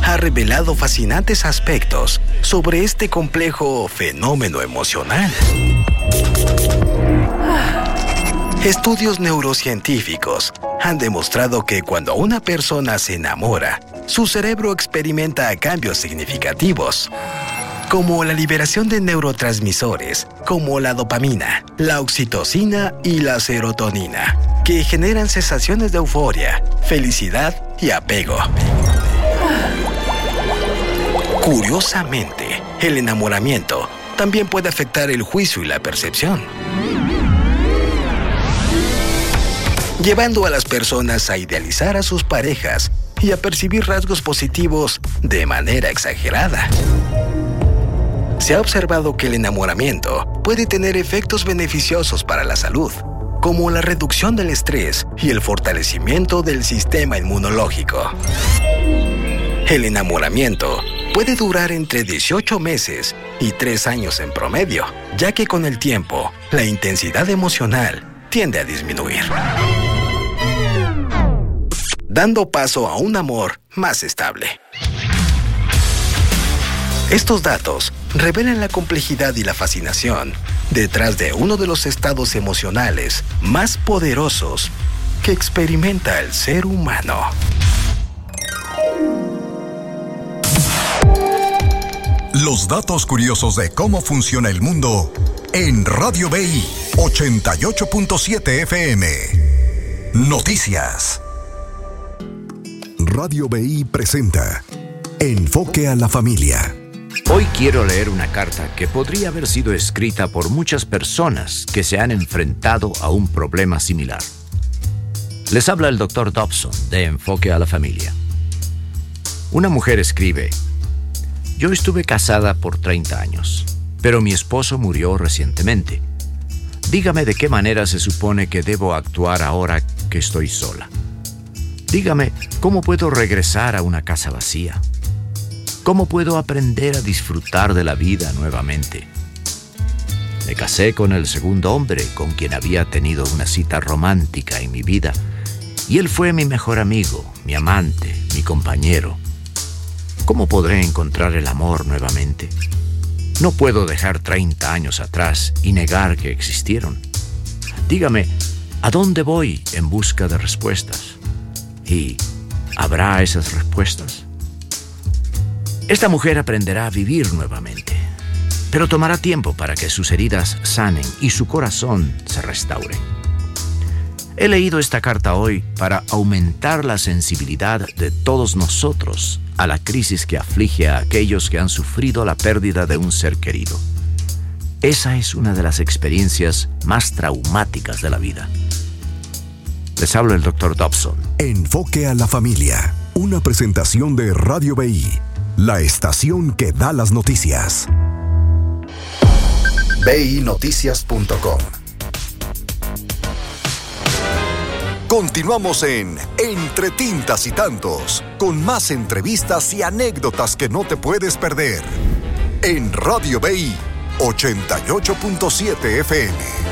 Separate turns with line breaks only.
ha revelado fascinantes aspectos sobre este complejo fenómeno emocional. Estudios neurocientíficos han demostrado que cuando una persona se enamora, su cerebro experimenta cambios significativos, como la liberación de neurotransmisores, como la dopamina, la oxitocina y la serotonina, que generan sensaciones de euforia, felicidad y apego. Curiosamente, el enamoramiento también puede afectar el juicio y la percepción, llevando a las personas a idealizar a sus parejas y a percibir rasgos positivos de manera exagerada. Se ha observado que el enamoramiento puede tener efectos beneficiosos para la salud, como la reducción del estrés y el fortalecimiento del sistema inmunológico. El enamoramiento puede durar entre 18 meses y 3 años en promedio, ya que con el tiempo, la intensidad emocional tiende a disminuir, dando paso a un amor más estable. Estos datos revelan la complejidad y la fascinación detrás de uno de los estados emocionales más poderosos que experimenta el ser humano.
Los datos curiosos de cómo funciona el mundo en Radio BI 88.7 FM. Noticias. Radio BI presenta Enfoque a la Familia.
Hoy quiero leer una carta que podría haber sido escrita por muchas personas que se han enfrentado a un problema similar. Les habla el Dr. Dobson de Enfoque a la Familia. Una mujer escribe: yo estuve casada por 30 años, pero mi esposo murió recientemente. Dígame de qué manera se supone que debo actuar ahora que estoy sola. Dígame cómo puedo regresar a una casa vacía. ¿Cómo puedo aprender a disfrutar de la vida nuevamente? Me casé con el segundo hombre con quien había tenido una cita romántica en mi vida, y él fue mi mejor amigo, mi amante, mi compañero. ¿Cómo podré encontrar el amor nuevamente? No puedo dejar 30 años atrás y negar que existieron. Dígame, ¿a dónde voy en busca de respuestas? ¿Y habrá esas respuestas? Esta mujer aprenderá a vivir nuevamente, pero tomará tiempo para que sus heridas sanen y su corazón se restaure. He leído esta carta hoy para aumentar la sensibilidad de todos nosotros a la crisis que aflige a aquellos que han sufrido la pérdida de un ser querido. Esa es una de las experiencias más traumáticas de la vida. Les habla el Dr. Dobson.
Enfoque a la Familia, una presentación de Radio BI, la estación que da las noticias. BINoticias.com. Continuamos en Entre Tintas y Tantos, con más entrevistas y anécdotas que no te puedes perder. En Radio BI 88.7 FM.